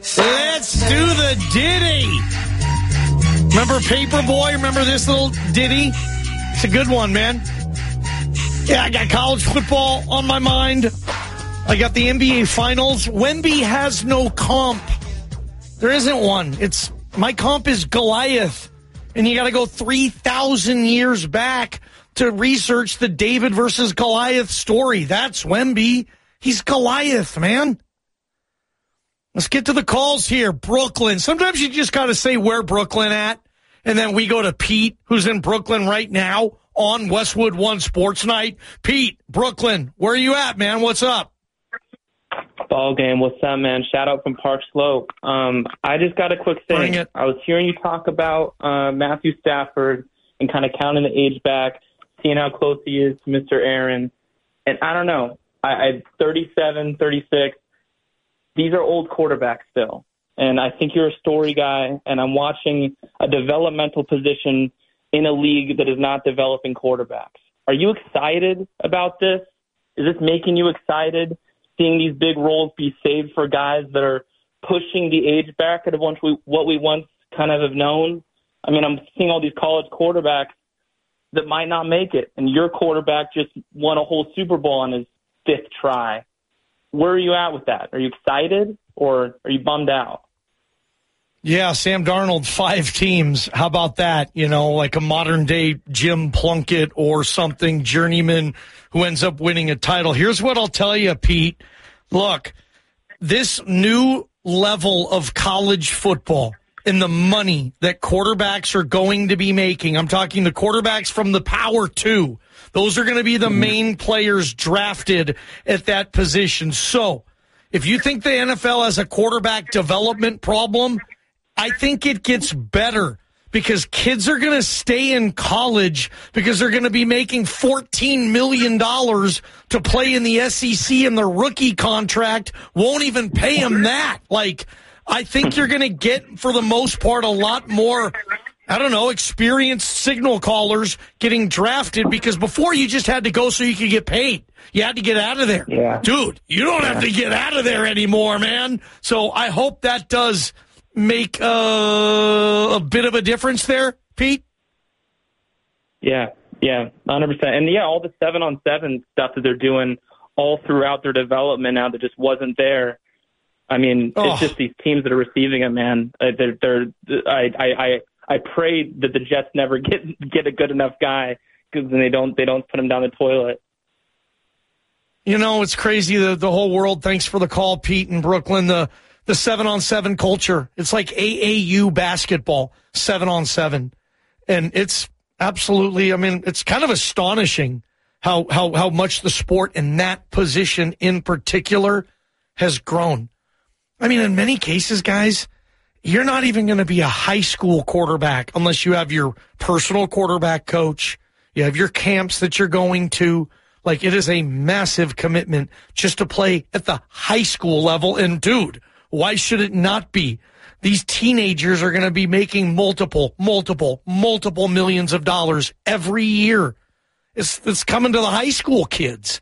Let's do the ditty. Remember Paperboy? Remember this little ditty? It's a good one, man. Yeah, I got college football on my mind. I got the NBA Finals. Wemby has no comp. There isn't one. My comp is Goliath. And you got to go 3,000 years back to research the David versus Goliath story. That's Wemby. He's Goliath, man. Let's get to the calls here. Brooklyn. Sometimes you just got to say where Brooklyn at, and then we go to Pete, who's in Brooklyn right now on Westwood One Sports Night. Pete, Brooklyn, where are you at, man? What's up? Ball game. What's up, man? Shout out from Park Slope. I just got a quick thing. I was hearing you talk about Matthew Stafford and kind of counting the age back, seeing how close he is to Mr. Aaron. And I don't know. I'm 37, 36. These are old quarterbacks still. And I think you're a story guy, and I'm watching a developmental position in a league that is not developing quarterbacks. Are you excited about this? Is this making you excited, seeing these big roles be saved for guys that are pushing the age bracket of what we once kind of have known? I mean, I'm seeing all these college quarterbacks that might not make it, and your quarterback just won a whole Super Bowl on his 5th try. Where are you at with that? Are you excited or are you bummed out? Yeah, Sam Darnold, 5 teams. How about that? You know, like a modern-day Jim Plunkett or something, journeyman who ends up winning a title. Here's what I'll tell you, Pete. Look, this new level of college football and the money that quarterbacks are going to be making, I'm talking the quarterbacks from the Power 2, those are going to be the main players drafted at that position. So if you think the NFL has a quarterback development problem, I think it gets better because kids are going to stay in college because they're going to be making $14 million to play in the SEC, and the rookie contract won't even pay them that. Like, I think you're going to get, for the most part, a lot more, I don't know, experienced signal callers getting drafted, because before you just had to go so you could get paid. You had to get out of there. Yeah. Dude, you don't have to get out of there anymore, man. So I hope that does make a bit of a difference there, Pete. Yeah, 100%. And, yeah, all the 7-on-7 stuff that they're doing all throughout their development now that just wasn't there. I mean, it's just these teams that are receiving it, man. I pray that the Jets never get a good enough guy, because then they don't put him down the toilet. You know, it's crazy. The whole world, thanks for the call, Pete, in Brooklyn, the 7-on-7 culture. It's like AAU basketball, 7-on-7. And it's absolutely, I mean, it's kind of astonishing how much the sport in that position in particular has grown. I mean, in many cases, guys, you're not even going to be a high school quarterback unless you have your personal quarterback coach. You have your camps that you're going to. Like, it is a massive commitment just to play at the high school level. And, dude, why should it not be? These teenagers are going to be making multiple millions of dollars every year. It's coming to the high school kids.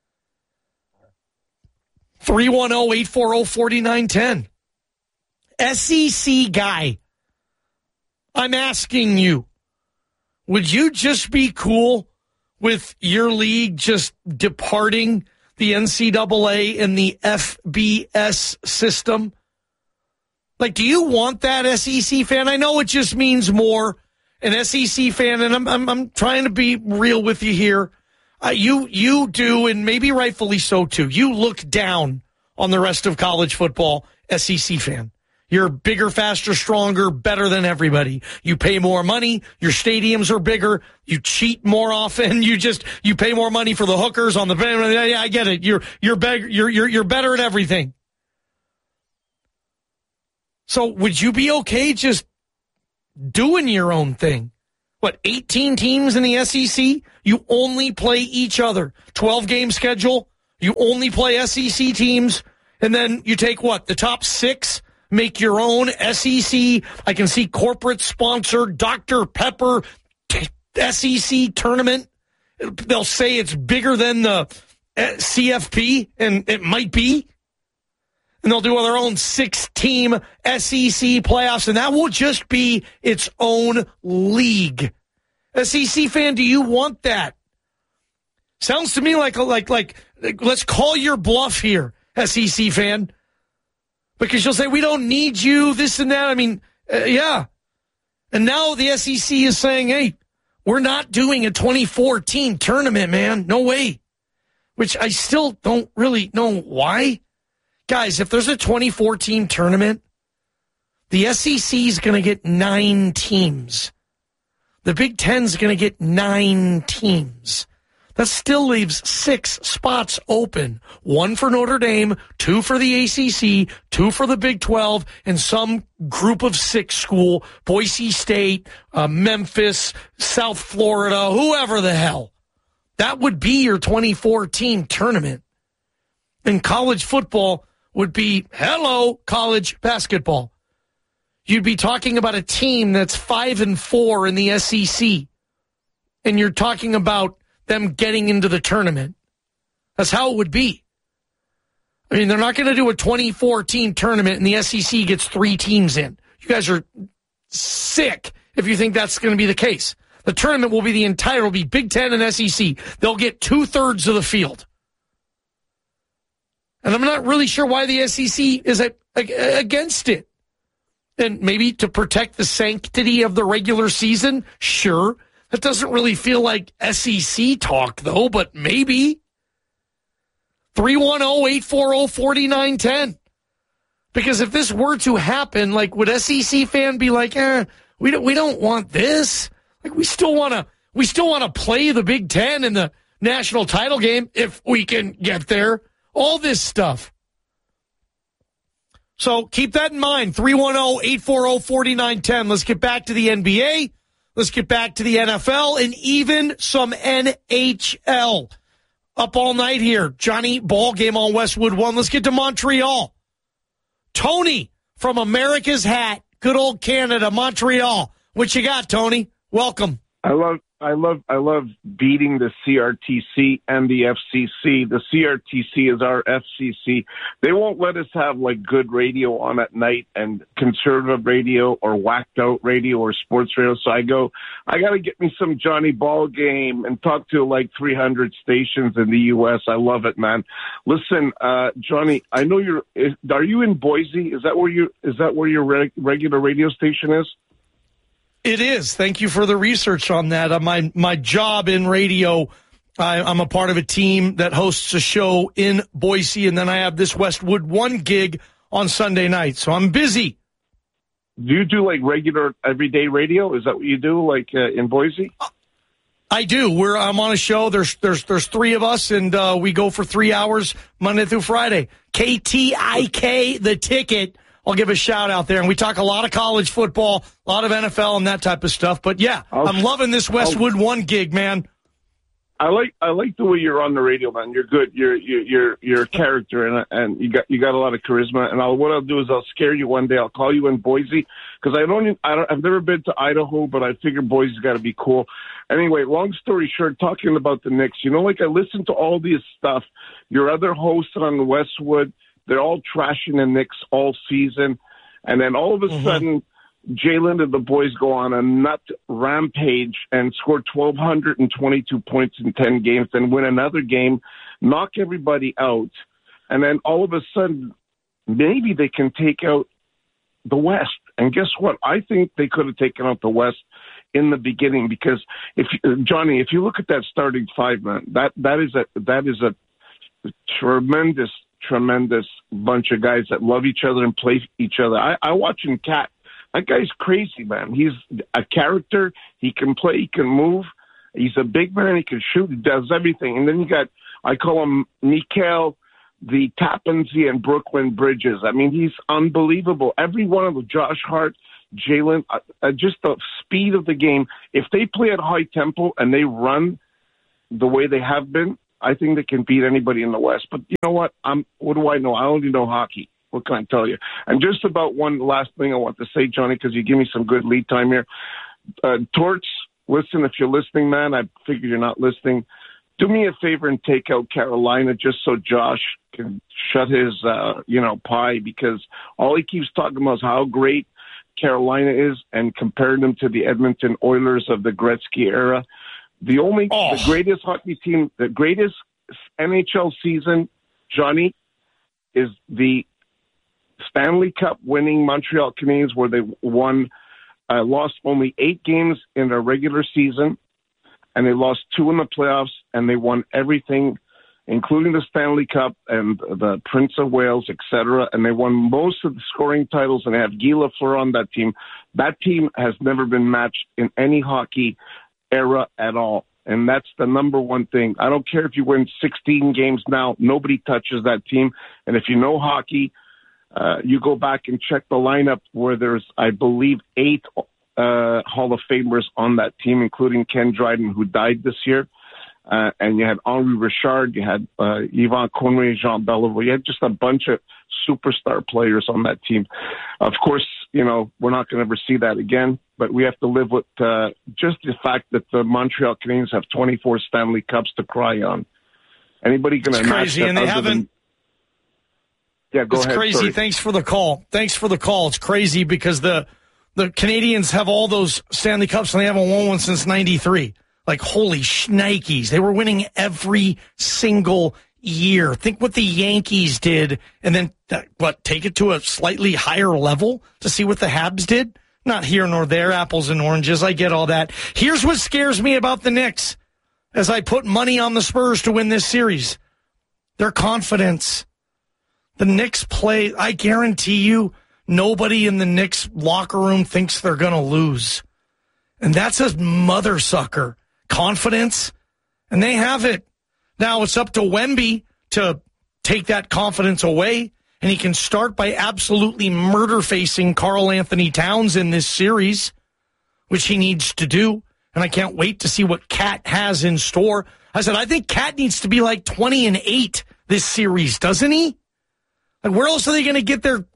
310-840-4910. SEC guy, I'm asking you, would you just be cool with your league just departing the NCAA and the FBS system? Like, do you want that, SEC fan? I know it just means more. An SEC fan, and I'm trying to be real with you here. You do, and maybe rightfully so too. You look down on the rest of college football, SEC fan. You're bigger, faster, stronger, better than everybody. You pay more money. Your stadiums are bigger. You cheat more often. You pay more money for the hookers on the. Yeah, I get it. You're better at everything. So would you be okay just doing your own thing? What, 18 teams in the SEC? You only play each other. 12-game schedule. You only play SEC teams. And then you take what? The top 6? Make your own SEC. I can see corporate sponsored Dr. Pepper SEC tournament. They'll say it's bigger than the CFP, and it might be. And they'll do their own 6-team SEC playoffs, and that will just be its own league. SEC fan, do you want that? Sounds to me like let's call your bluff here, SEC fan. Because you'll say, we don't need you, this and that. I mean, yeah. And now the SEC is saying, hey, we're not doing a 2014 tournament, man. No way. Which I still don't really know why. Guys, if there's a 2014 tournament, the SEC is going to get 9 teams. The Big Ten is going to get 9 teams. That still leaves 6 spots open. 1 for Notre Dame, 2 for the ACC, 2 for the Big 12, and some group of 6 school, Boise State, Memphis, South Florida, whoever the hell. That would be your 2014 tournament. And college football would be, hello, college basketball. You'd be talking about a team that's 5-4 in the SEC. And you're talking about them getting into the tournament. That's how it would be. I mean, they're not going to do a 2014 tournament and the SEC gets 3 teams in. You guys are sick if you think that's going to be the case. The tournament will be Big Ten and SEC. They'll get 2/3 of the field. And I'm not really sure why the SEC is against it. And maybe to protect the sanctity of the regular season? Sure. That doesn't really feel like SEC talk, though, but maybe. 310-840-4910. Because if this were to happen, like, would SEC fan be like, we don't want this? Like, we still want to play the Big Ten in the national title game if we can get there. All this stuff. So keep that in mind. 310-840-4910. Let's get back to the NBA. Let's get back to the NFL and even some NHL. Up all night here. Johnny Ball game on Westwood 1. Let's get to Montreal. Tony from America's Hat. Good old Canada, Montreal. What you got, Tony? Welcome. I love beating the CRTC and the FCC. The CRTC is our FCC. They won't let us have like good radio on at night and conservative radio or whacked out radio or sports radio. So I got to get me some Johnny Ball game and talk to like 300 stations in the U.S. I love it, man. Listen, Johnny, I know are you in Boise? Is that where your regular radio station is? It is. Thank you for the research on that. My job in radio, I'm a part of a team that hosts a show in Boise, and then I have this Westwood 1 gig on Sunday night. So I'm busy. Do you do like regular everyday radio? Is that what you do, like in Boise? I do. I'm on a show. There's 3 of us, and we go for 3 hours Monday through Friday. KTIK, The Ticket. I'll give a shout out there. And we talk a lot of college football, a lot of NFL and that type of stuff. But yeah, I'm loving this Westwood 1 gig, man. I like the way you're on the radio, man. You're good. You're a character, and you got a lot of charisma. And what I'll do is I'll scare you one day. I'll call you in Boise because I've never been to Idaho, but I figure Boise's got to be cool. Anyway, long story short, talking about the Knicks, like I listen to all this stuff. Your other hosts on Westwood, they're all trashing the Knicks all season. And then all of a sudden, Jalen and the boys go on a nut rampage and score 1,222 points in 10 games, then win another game, knock everybody out. And then all of a sudden, maybe they can take out the West. And guess what? I think they could have taken out the West in the beginning because, Johnny, if you look at that starting 5, man, that is a tremendous bunch of guys that love each other and play each other. I watch him cat. That guy's crazy, man. He's a character. He can play. He can move. He's a big man. He can shoot. He does everything. And then you got, I call him Nickel, the Tappanzee and Brooklyn Bridges. I mean, he's unbelievable. Every one of them, Josh Hart, Jalen, just the speed of the game. If they play at high tempo and they run the way they have been, I think they can beat anybody in the West. But you know what? What do I know? I only know hockey. What can I tell you? And just about one last thing I want to say, Johnny, because you give me some good lead time here. Torts, listen, if you're listening, man, I figure you're not listening. do me a favor and take out Carolina just so Josh can shut his, pie, because all he keeps talking about is how great Carolina is and comparing them to the Edmonton Oilers of the Gretzky era. The greatest hockey team, the greatest NHL season, Johnny, is the Stanley Cup winning Montreal Canadiens, where they lost only 8 games in a regular season, and they lost 2 in the playoffs, and they won everything, including the Stanley Cup and the Prince of Wales, etc. And they won most of the scoring titles, and they have Guy Lafleur on that team. That team has never been matched in any hockey era at all. And that's the number one thing. I don't care if you win 16 games now. Nobody touches that team. And if you know hockey, you go back and check the lineup where there's, I believe, 8 Hall of Famers on that team, including Ken Dryden, who died this year. And you had Henri Richard, you had Yvan Conway, Jean Beliveau. You had just a bunch of superstar players on that team. Of course, we're not going to ever see that again, but we have to live with just the fact that the Montreal Canadiens have 24 Stanley Cups to cry on. Anybody going to match that? And they haven't. Yeah, go ahead. It's crazy. Sorry. Thanks for the call. It's crazy because the Canadians have all those Stanley Cups and they haven't won one since '93. Like, holy shnikes. They were winning every single year. Think what the Yankees did, and then, take it to a slightly higher level to see what the Habs did? Not here nor there, apples and oranges. I get all that. Here's what scares me about the Knicks as I put money on the Spurs to win this series. Their confidence. The Knicks play, I guarantee you, nobody in the Knicks locker room thinks they're going to lose. And that's a mother sucker. Confidence, and they have it. Now it's up to Wemby to take that confidence away, and he can start by absolutely murder-facing Karl Anthony Towns in this series, which he needs to do, and I can't wait to see what Cat has in store. I said, I think Cat needs to be like 20-8 this series, doesn't he? Like, where else are they going to get their...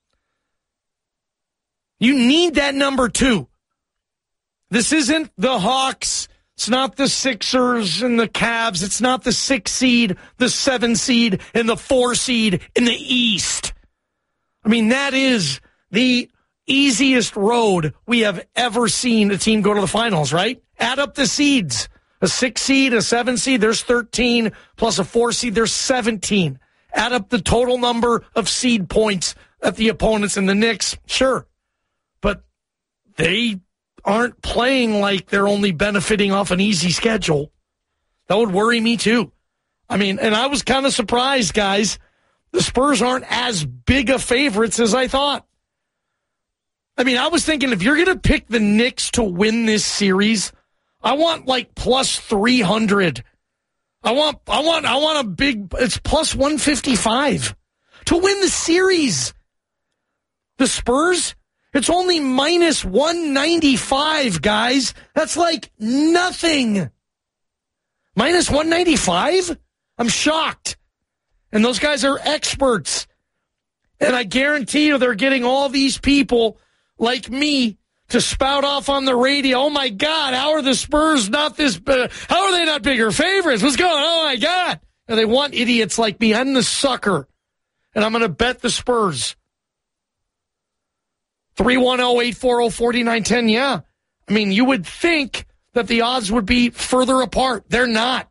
You need that number 2. This isn't the Hawks. It's not the Sixers and the Cavs. It's not the 6 seed, the 7 seed, and the 4 seed in the East. I mean, that is the easiest road we have ever seen a team go to the finals, right? Add up the seeds. A 6 seed, a 7 seed, there's 13, plus a 4 seed, there's 17. Add up the total number of seed points at the opponents in the Knicks, sure. But they aren't playing like they're only benefiting off an easy schedule. That would worry me too. I mean, and I was kind of surprised, guys. The Spurs aren't as big a favorites as I thought. I mean, I was thinking if you're going to pick the Knicks to win this series, I want like plus 300. I want a big, it's plus 155 to win the series. The Spurs, it's only minus 195, guys. That's like nothing. Minus 195? I'm shocked. And those guys are experts. And I guarantee you they're getting all these people like me to spout off on the radio. Oh, my God, how are the Spurs not this how are they not bigger favorites? What's going on? Oh, my God. And they want idiots like me. I'm the sucker. And I'm going to bet the Spurs. 310-840-4910, yeah. I mean, you would think that the odds would be further apart. They're not.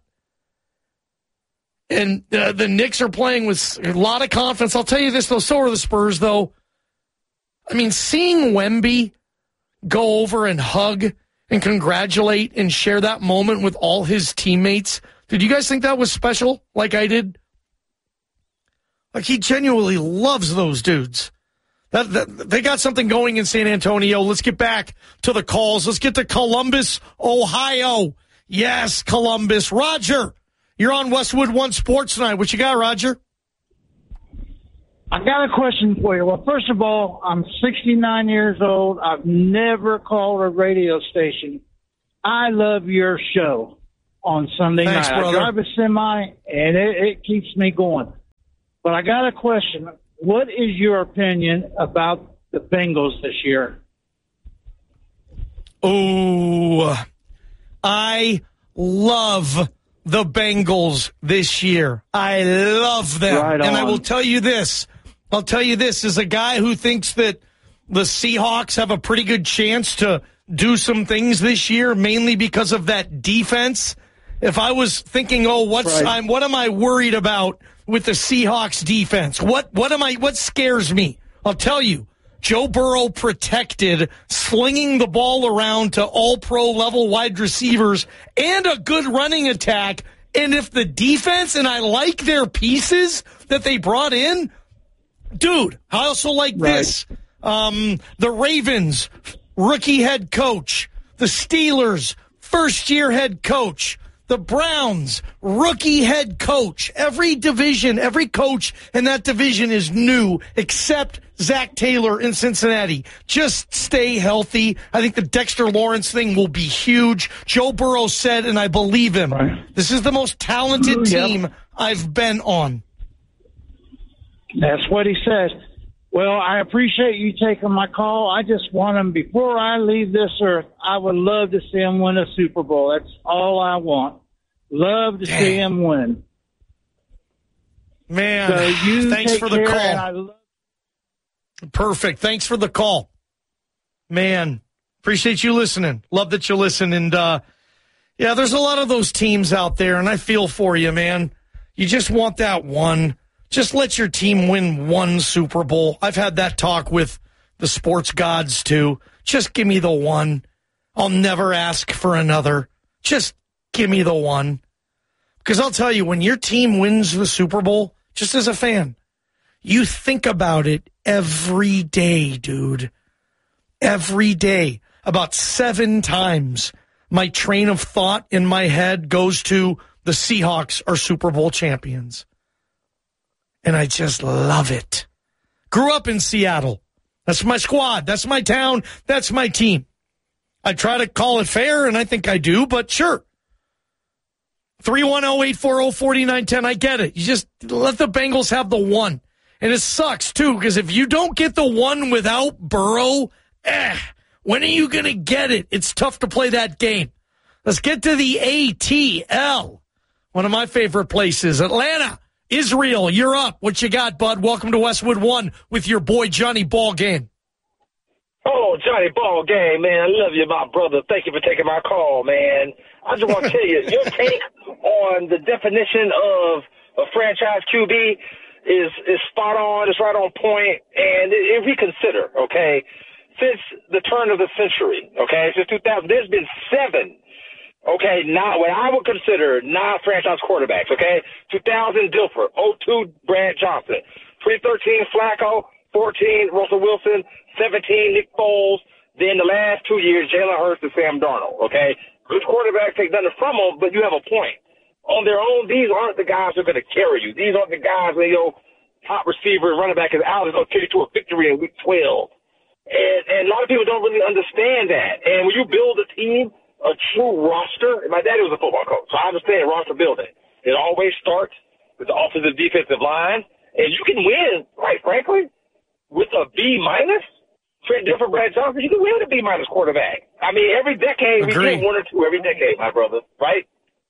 And the Knicks are playing with a lot of confidence. I'll tell you this, though, so are the Spurs, though. I mean, seeing Wemby go over and hug and congratulate and share that moment with all his teammates, did you guys think that was special like I did? Like, he genuinely loves those dudes. They got something going in San Antonio. Let's get back to the calls. Let's get to Columbus, Ohio. Yes, Columbus. Roger, you're on Westwood One Sports tonight. What you got, Roger? I got a question for you. Well, first of all, I'm 69 years old. I've never called a radio station. I love your show on Sunday Thanks, night. brother. I drive a semi, and it keeps me going. But I got a question. What is your opinion about the Bengals this year? Oh, I love the Bengals this year. I love them. Right on. And I will tell you this. I'll tell you this as a guy who thinks that the Seahawks have a pretty good chance to do some things this year, mainly because of that defense. If I was thinking, what am I worried about with the Seahawks defense? What scares me? I'll tell you. Joe Burrow protected, slinging the ball around to all-pro level wide receivers and a good running attack. And if the defense, and I like their pieces that they brought in, dude, I also like this. The Ravens, rookie head coach. The Steelers, first-year head coach. The Browns, rookie head coach. Every division, every coach in that division is new, except Zach Taylor in Cincinnati. Just stay healthy. I think the Dexter Lawrence thing will be huge. Joe Burrow said, and I believe him, this is the most talented team I've been on. That's what he said. Well, I appreciate you taking my call. I just want him, before I leave this earth, I would love to see him win a Super Bowl. That's all I want. Love to see him win. Man, so thanks for the call. Perfect. Thanks for the call. Man, appreciate you listening. Love that you listen. And, there's a lot of those teams out there, and I feel for you, man. You just want that one. Just let your team win one Super Bowl. I've had that talk with the sports gods, too. Just give me the one. I'll never ask for another. Just give me the one. Because I'll tell you, when your team wins the Super Bowl, just as a fan, you think about it every day, dude. Every day. About 7 times, my train of thought in my head goes to the Seahawks are Super Bowl champions. And I just love it. Grew up in Seattle. That's my squad. That's my town. That's my team. I try to call it fair, and I think I do, but sure. 310-840-4910. I get it. You just let the Bengals have the one. And it sucks, too, because if you don't get the one without Burrow, when are you going to get it? It's tough to play that game. Let's get to the ATL. One of my favorite places, Atlanta. Israel, you're up. What you got, bud? Welcome to Westwood One with your boy Johnny Ballgame. Oh, Johnny Ballgame, man. I love you, my brother. Thank you for taking my call, man. I just want to tell you, your take on the definition of a franchise QB is spot on. It's right on point. And if we consider, okay, since the turn of the century, okay, since 2000, there's been 7. Okay, not what I would consider non-franchise quarterbacks, okay? 2000, Dilfer. 02, Brad Johnson. 2013, Flacco. 14, Russell Wilson. 17, Nick Foles. Then the last 2 years, Jalen Hurts and Sam Darnold, okay? Good quarterbacks, take nothing from them, but you have a point. On their own, these aren't the guys who are going to carry you. These aren't the guys where your top receiver, running back is out, is going to carry you to a victory in week 12. And a lot of people don't really understand that. And when you build a team, a true roster, and my daddy was a football coach, so I understand roster building. It always starts with the offensive defensive line, and you can win, quite frankly, with a B-. Trent Dilfer, Brad Johnson, you can win with a B- quarterback. I mean, every decade, we get 1 or 2 every decade, my brother, right?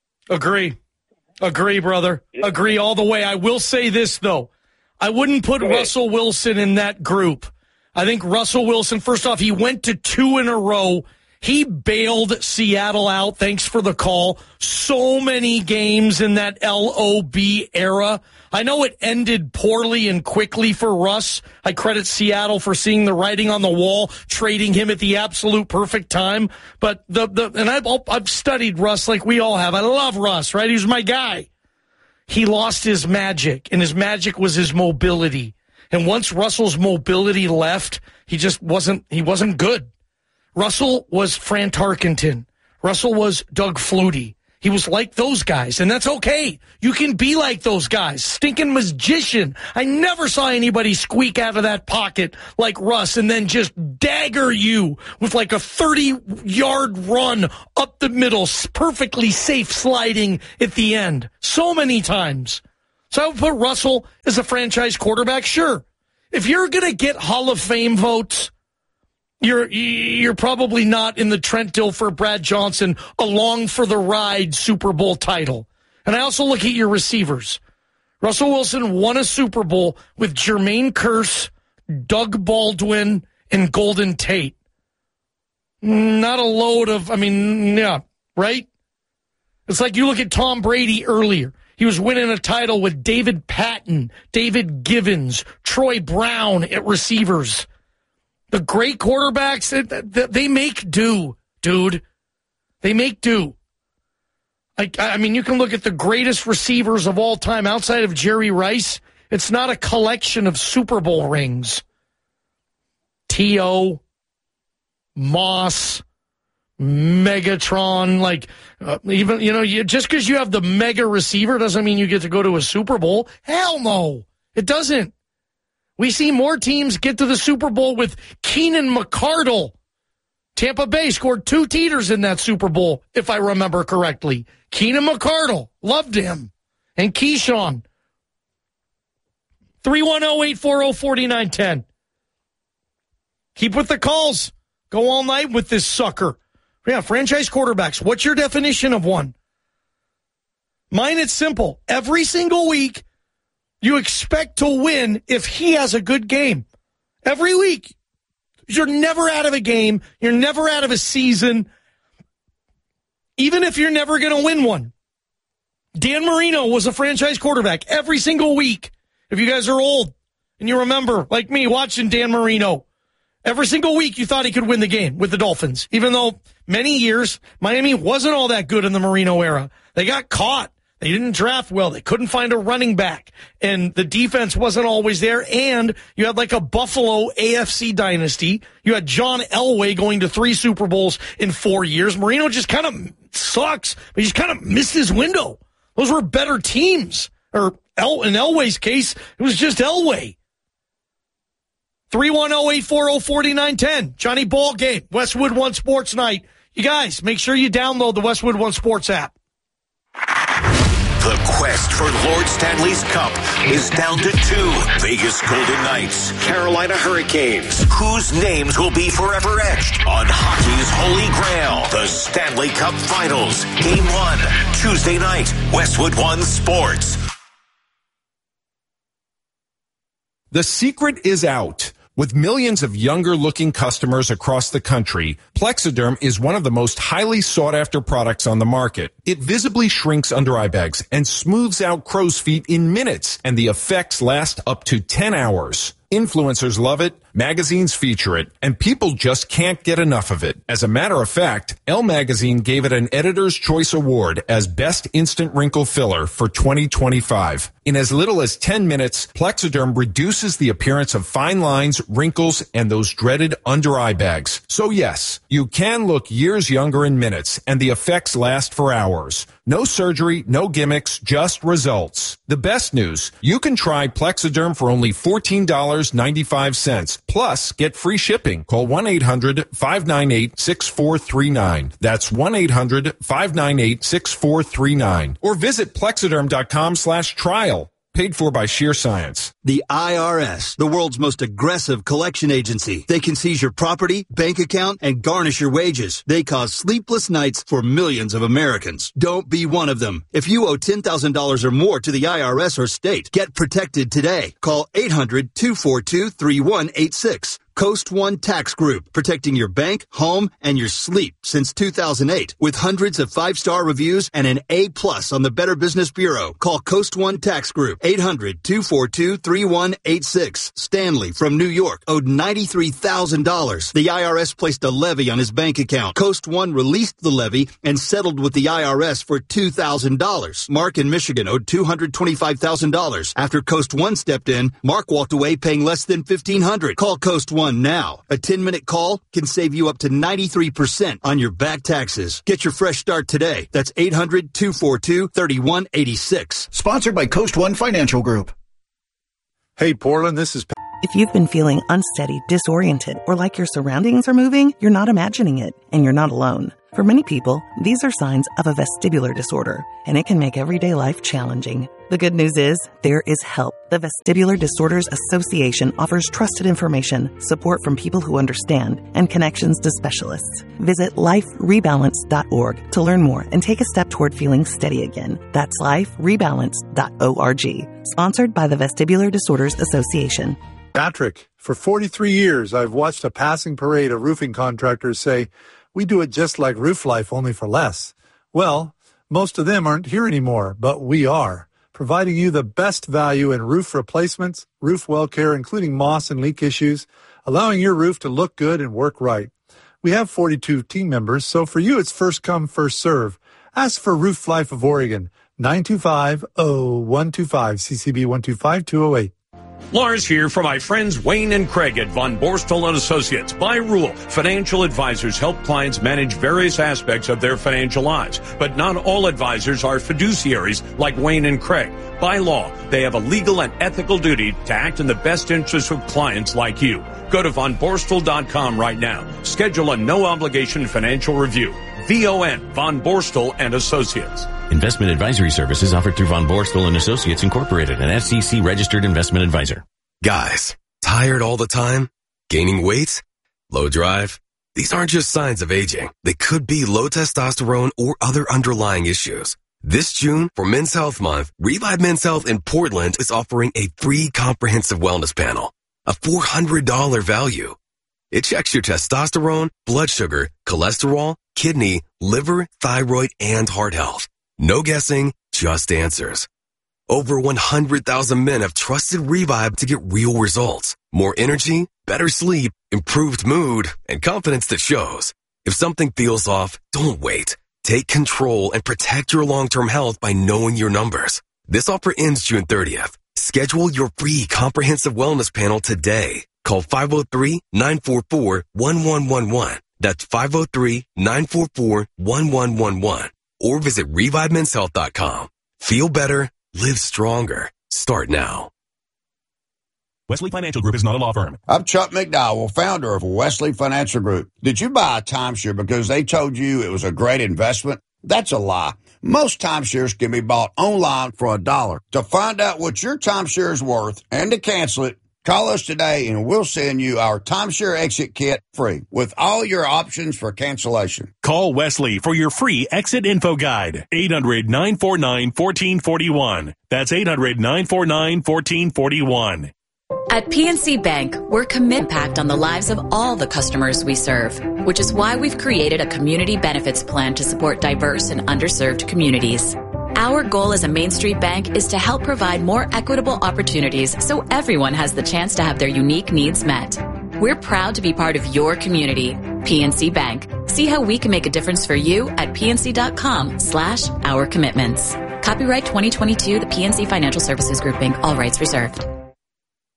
Agree, brother. Yeah. Agree all the way. I will say this, though. I wouldn't put Russell Wilson in that group. I think Russell Wilson, first off, he went to 2 in a row. He bailed Seattle out. Thanks for the call. So many games in that LOB era. I know it ended poorly and quickly for Russ. I credit Seattle for seeing the writing on the wall, trading him at the absolute perfect time. But I've studied Russ like we all have. I love Russ, right? He was my guy. He lost his magic, and his magic was his mobility. And once Russell's mobility left, he wasn't good. Russell was Fran Tarkenton. Russell was Doug Flutie. He was like those guys, and that's okay. You can be like those guys. Stinking magician. I never saw anybody squeak out of that pocket like Russ and then just dagger you with like a 30-yard run up the middle, perfectly safe sliding at the end. So many times. So I would put Russell as a franchise quarterback, sure. If you're going to get Hall of Fame votes, You're probably not in the Trent Dilfer, Brad Johnson, along for the ride Super Bowl title. And I also look at your receivers. Russell Wilson won a Super Bowl with Jermaine Kearse, Doug Baldwin, and Golden Tate. Not a load of, right? It's like you look at Tom Brady earlier. He was winning a title with David Patton, David Givens, Troy Brown at receivers. The great quarterbacks, they make do, dude. They make do. I mean, you can look at the greatest receivers of all time outside of Jerry Rice. It's not a collection of Super Bowl rings. T.O., Moss, Megatron, just because you have the mega receiver doesn't mean you get to go to a Super Bowl. Hell no, it doesn't. We see more teams get to the Super Bowl with Keenan McCardle. Tampa Bay scored 2 teeters in that Super Bowl, if I remember correctly. Keenan McCardle, loved him. And Keyshawn. 310-840-4910. Keep with the calls. Go all night with this sucker. Yeah, franchise quarterbacks. What's your definition of one? Mine, it's simple. Every single week, you expect to win if he has a good game. Every week. You're never out of a game. You're never out of a season. Even if you're never going to win one. Dan Marino was a franchise quarterback every single week. If you guys are old and you remember, like me, watching Dan Marino, every single week you thought he could win the game with the Dolphins. Even though many years, Miami wasn't all that good in the Marino era. They got caught. They didn't draft well. They couldn't find a running back. And the defense wasn't always there. And you had like a Buffalo AFC dynasty. You had John Elway going to 3 Super Bowls in 4 years. Marino just kind of sucks, but he just kind of missed his window. Those were better teams. Or in Elway's case, it was just Elway. 310-840-4910. Johnny Ball Game. Westwood One Sports Night. You guys, make sure you download the Westwood One Sports app. The quest for Lord Stanley's Cup is down to 2. Vegas Golden Knights, Carolina Hurricanes, whose names will be forever etched on hockey's holy grail, the Stanley Cup Finals. Game 1, Tuesday night, Westwood One Sports. The secret is out. With millions of younger-looking customers across the country, Plexiderm is one of the most highly sought-after products on the market. It visibly shrinks under-eye bags and smooths out crow's feet in minutes, and the effects last up to 10 hours. Influencers love it, magazines feature it, and people just can't get enough of it. As a matter of fact, Elle Magazine gave it an Editor's Choice Award as Best Instant Wrinkle Filler for 2025. In as little as 10 minutes, Plexiderm reduces the appearance of fine lines, wrinkles, and those dreaded under-eye bags. So yes, you can look years younger in minutes, and the effects last for hours. No surgery, no gimmicks, just results. The best news, you can try Plexiderm for only $14.95. Plus, get free shipping. Call 1-800-598-6439. That's 1-800-598-6439. Or visit Plexiderm.com/trial. Paid for by Sheer Science. The IRS, the world's most aggressive collection agency. They can seize your property, bank account, and garnish your wages. They cause sleepless nights for millions of Americans. Don't be one of them. If you owe $10,000 or more to the IRS or state, get protected today. Call 800-242-3186. Coast One Tax Group, protecting your bank, home, and your sleep since 2008. With hundreds of 5-star reviews and an A+ on the Better Business Bureau. Call Coast One Tax Group, 800-242-3186. Stanley from New York owed $93,000. The IRS placed a levy on his bank account. Coast One released the levy and settled with the IRS for $2,000. Mark in Michigan owed $225,000. After Coast One stepped in, Mark walked away paying less than $1,500. Call Coast One now. A 10-minute call can save you up to 93% on your back taxes. Get your fresh start today. That's 800-242-3186. Sponsored by Coast One Financial Group. Hey, Portland, this is... If you've been feeling unsteady, disoriented, or like your surroundings are moving, you're not imagining it, and you're not alone. For many people, these are signs of a vestibular disorder, and it can make everyday life challenging. The good news is there is help. The Vestibular Disorders Association offers trusted information, support from people who understand, and connections to specialists. Visit liferebalance.org to learn more and take a step toward feeling steady again. That's liferebalance.org. Sponsored by the Vestibular Disorders Association. Patrick, for 43 years, I've watched a passing parade of roofing contractors say, we do it just like Roof Life, only for less. Well, most of them aren't here anymore, but we are, providing you the best value in roof replacements, roof well care, including moss and leak issues, allowing your roof to look good and work right. We have 42 team members, so for you, it's first come, first serve. Ask for Roof Life of Oregon, 925-0125, CCB 125208. Lars here for my friends Wayne and Craig at Von Borstel & Associates. By rule, financial advisors help clients manage various aspects of their financial lives. But not all advisors are fiduciaries like Wayne and Craig. By law, they have a legal and ethical duty to act in the best interest of clients like you. Go to vonborstel.com right now. Schedule a no-obligation financial review. VON, Von Borstel & Associates. Investment advisory services offered through Von Borstel & Associates Incorporated, an FCC-registered investment advisor. Guys, tired all the time? Gaining weight? Low drive? These aren't just signs of aging. They could be low testosterone or other underlying issues. This June, for Men's Health Month, Revive Men's Health in Portland is offering a free comprehensive wellness panel, a $400 value. It checks your testosterone, blood sugar, cholesterol, kidney, liver, thyroid, and heart health. No guessing, just answers. Over 100,000 men have trusted Revive to get real results. More energy, better sleep, improved mood, and confidence that shows. If something feels off, don't wait. Take control and protect your long-term health by knowing your numbers. This offer ends June 30th. Schedule your free comprehensive wellness panel today. Call 503-944-1111. That's 503-944-1111. Or visit ReviveMen'sHealth.com. Feel better, live stronger. Start now. Wesley Financial Group is not a law firm. I'm Chuck McDowell, founder of Wesley Financial Group. Did you buy a timeshare because they told you it was a great investment? That's a lie. Most timeshares can be bought online for $1. To find out what your timeshare is worth and to cancel it, call us today and we'll send you our timeshare exit kit free with all your options for cancellation. Call Wesley for your free exit info guide. 800-949-1441. That's 800-949-1441. At PNC Bank, we're committed to impact on the lives of all the customers we serve, which is why we've created a community benefits plan to support diverse and underserved communities. Our goal as a Main Street bank is to help provide more equitable opportunities so everyone has the chance to have their unique needs met. We're proud to be part of your community. PNC Bank. See how we can make a difference for you at pnc.com/our commitments. Copyright 2022, the PNC Financial Services Group, Inc., all rights reserved.